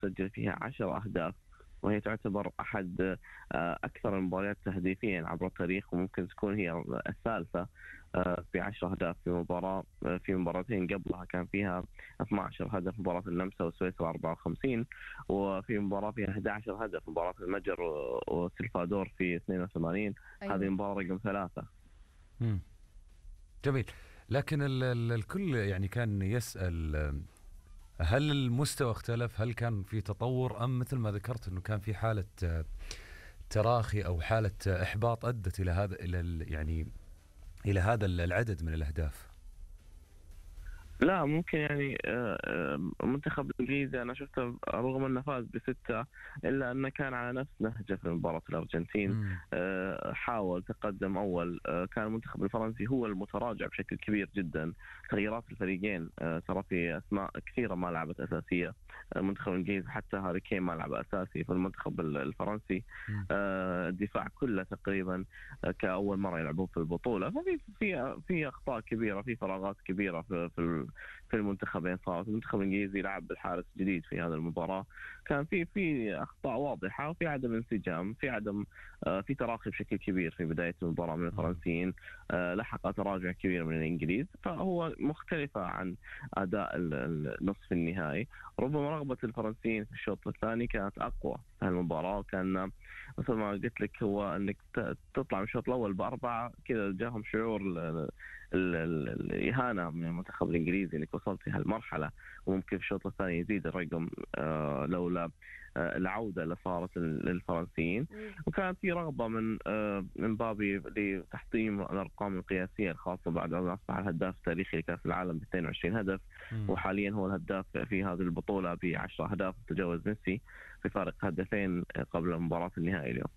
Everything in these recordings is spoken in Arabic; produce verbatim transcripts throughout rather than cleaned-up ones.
سجل فيها عشر أهداف، وهي تعتبر أحد آه، أكثر المباريات تهديفيا عبر التاريخ، وممكن تكون هي الثالثة آه، في عشر أهداف في مباراة. آه، في مباراتين قبلها كان فيها اثنا عشر هدف، مباراة النمسا وسويسرا أربعة وخمسين، وفي مباراة فيها أحد عشر هدف، مباراة المجر و- وسلفادور في اثنين وثمانين. هذه أيوة. مباراة رقم ثلاثة. مم. جميل. لكن ال ال الكل يعني كان يسأل، هل المستوى اختلف؟ هل كان في تطور؟ أم مثل ما ذكرت أنه كان في حالة آه، تراخي أو حالة آه، إحباط أدت إلى هذا، إلى ال- يعني إلى هذا العدد من الأهداف؟ لا، ممكن يعني آه، آه، المنتخب الإنجليزي أنا شفته رغم أنه فاز بستة، إلا أنه كان على نفس نهجه في مباراة الأرجنتين. مم. آه، حاول تقدم أول. آه، كان المنتخب الفرنسي هو المتراجع بشكل كبير جدا. تغييرات الفريقين، آه، ترى في أسماء كثيرة ما لعبت أساسية. المنتخب الإنجليزي حتى هاري كين ما لعب أساسي في المنتخب ال- الفرنسي. مم. آه، الدفاع كله تقريبا آه، كأول مرة يلعبون في البطولة، ففي في في أخطاء كبيرة، في فراغات كبيرة في في في المنتخبين صارت. المنتخب الانجليزي لعب بالحارس جديد في هذه المباراه، كان في في اخطاء واضحه، وفي عدم انسجام، في عدم آه، في تراخي بشكل كبير في بدايه المباراه من الفرنسيين. آه، لحق تراجع كبير من الانجليز، فهو مختلفه عن اداء ال- ال- النصف النهائي. ربما رغبه الفرنسيين في الشوط الثاني كانت اقوى في المباراه، كان مثل ما قلت لك هو انك ت- تطلع من الشوط الاول باربعه كذا، جاهم شعور ال- ال- ال- الإهانة من المنتخب الإنجليزي إنك وصلت لهالمرحلة، وممكن في الشوط الثاني يزيد الرقم آه، لولا آه، العودة اللي صارت لل- للفرنسيين. مم. وكانت في رغبة من آه، من بابي لتحطيم الأرقام القياسية الخاصة بعد أن أصبح الهداف التاريخي لكأس العالم ب اثنين وعشرين هدف، مم. وحاليا هو الهداف في هذه البطولة ب عشرة أهداف، تجاوز ميسي بفارق هدفين قبل مباراة النهائي اليوم.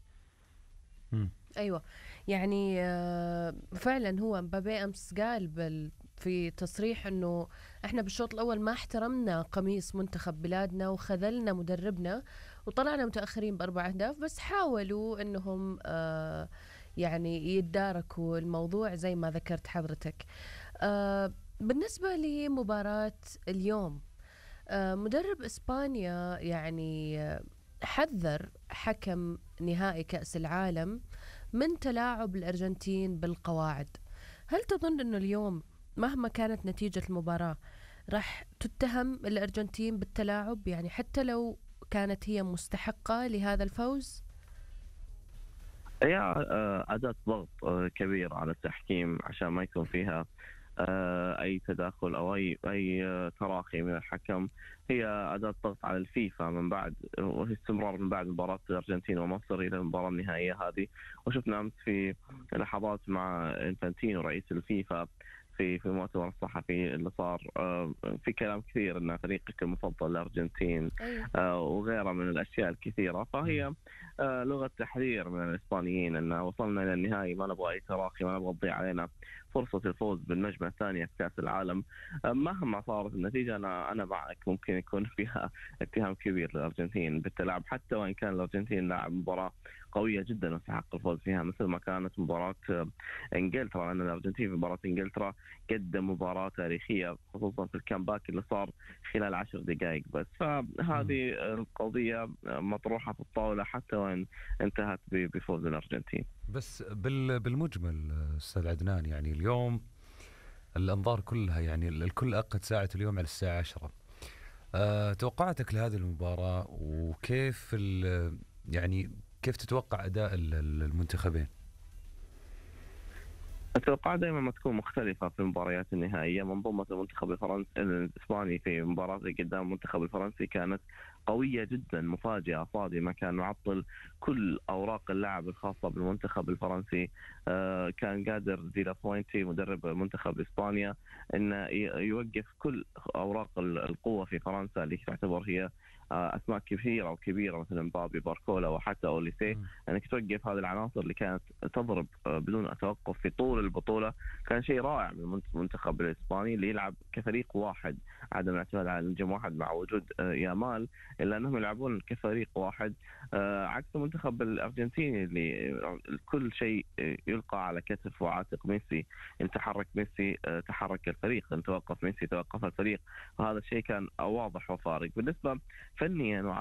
مم. أيوة. يعني آه، فعلا هو مبابي أمس قال بال في تصريح أنه إحنا بالشوط الأول ما احترمنا قميص منتخب بلادنا وخذلنا مدربنا وطلعنا متأخرين بأربع أهداف، بس حاولوا أنهم آه، يعني يتداركوا الموضوع زي ما ذكرت حضرتك. آه، بالنسبة لمباراة اليوم، آه، مدرب إسبانيا يعني آه، حذر حكم نهائي كأس العالم من تلاعب الأرجنتين بالقواعد. هل تظن أنه اليوم مهما كانت نتيجة المباراة راح تتهم الأرجنتين بالتلاعب، يعني حتى لو كانت هي مستحقة لهذا الفوز؟ هي آه، أداة ضغط آه، كبير على التحكيم عشان ما يكون فيها آه، أي تداخل أو أي أي آه، تراخي من الحكم. هي أداة ضغط على الفيفا من بعد، وهي استمرار من بعد مباراة الأرجنتين ومصر إلى المباراة النهائية هذه. وشفنا أمس في لحظات مع إنفانتينو رئيس الفيفا في في المؤتمر الصحفي اللي صار، آه، في كلام كثير أن فريقك المفضل الأرجنتين أيوة. آه، وغيرها من الأشياء الكثيرة. فهي آه، لغة تحذير من الإسبانيين أن وصلنا إلى النهائي، ما نبغى أي تراخي، ما نبغى تضيع علينا فرصة الفوز بالنجمة الثانية في كأس العالم. آه، مهما صارت النتيجة أنا أنا معك، ممكن يكون فيها اتهام كبير للأرجنتين بالتلاعب، حتى وإن كان الأرجنتين لاعب مباراة قوية جدا واستحق الفوز فيها، مثل ما كانت مباراة آه، إنجلترا. لأن الأرجنتين في مباراة إنجلترا قدم مباراة تاريخية، خصوصا في الكامباك اللي صار خلال عشر دقائق بس. فهذه القضية مطروحة في الطاولة حتى وإن انتهت ب- بفوز الأرجنتين. بس بال بالمجمل أستاذ عدنان، يعني اليوم الأنظار كلها، يعني الكل أقد ساعة اليوم على الساعة عشرة. أه توقعاتك لهذه المباراة، وكيف ال- يعني كيف تتوقع أداء ال- ال- المنتخبين؟ أتوقع دائما ما تكون مختلفة في المباريات النهائية. منظومة المنتخب الفرنسي الإسباني في مباراته قدام المنتخب الفرنسي كانت قوية جدا، مفاجئة صادمة. كان معطل كل أوراق اللعب الخاصة بالمنتخب الفرنسي. آه، كان قادر دي لافوينتي مدرب منتخب إسبانيا أن يوقف كل أوراق القوة في فرنسا اللي تعتبر هي آه، أسماء كثيرة وكبيرة مثل مبابي، باركولا، وحتى أوليسي. أنك توقف هذه العناصر اللي كانت تضرب آه، بدون توقف في طول البطولة. كان شيء رائع من المنتخب الإسباني اللي يلعب كفريق واحد، عدم الاعتماد على نجم واحد مع وجود آه، يامال، إلا أنهم يلعبون كفريق واحد. آه، عكس المنتخب الأرجنتيني اللي آه، كل شيء آه، يلقى على كتف وعاتق ميسي. إن تحرك ميسي آه، تحرك الفريق، إن توقف ميسي توقف الفريق. وهذا الشيء كان واضح وفارق بالنسبة فنيا.